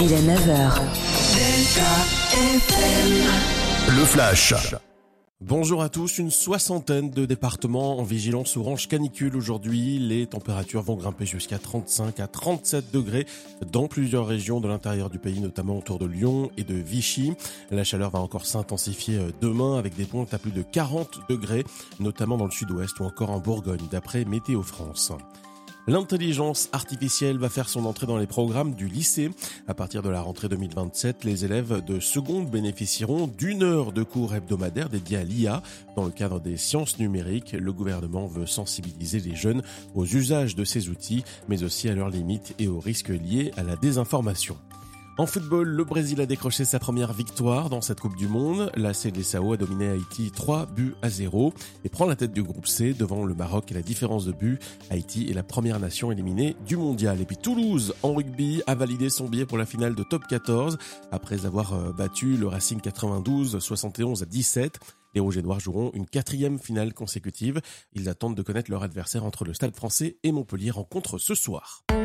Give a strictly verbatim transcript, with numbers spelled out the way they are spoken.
Il est neuf heures. Le Flash. Bonjour à tous, une soixantaine de départements en vigilance orange canicule aujourd'hui. Les températures vont grimper jusqu'à trente-cinq à trente-sept degrés dans plusieurs régions de l'intérieur du pays, notamment autour de Lyon et de Vichy. La chaleur va encore s'intensifier demain avec des pointes à plus de quarante degrés, notamment dans le sud-ouest ou encore en Bourgogne, d'après Météo France. L'intelligence artificielle va faire son entrée dans les programmes du lycée. À partir de la rentrée deux mille vingt-sept, les élèves de seconde bénéficieront d'une heure de cours hebdomadaires dédiés à l'I A. Dans le cadre des sciences numériques, le gouvernement veut sensibiliser les jeunes aux usages de ces outils, mais aussi à leurs limites et aux risques liés à la désinformation. En football, le Brésil a décroché sa première victoire dans cette Coupe du Monde. La Seleção a dominé Haïti trois buts à zéro et prend la tête du groupe C devant le Maroc et la différence de but. Haïti est la première nation éliminée du mondial. Et puis Toulouse, en rugby, a validé son billet pour la finale de Top quatorze après avoir battu le Racing quatre-vingt-douze soixante et onze à dix-sept. Les Rouges et Noirs joueront une quatrième finale consécutive. Ils attendent de connaître leur adversaire entre le Stade Français et Montpellier rencontre ce soir.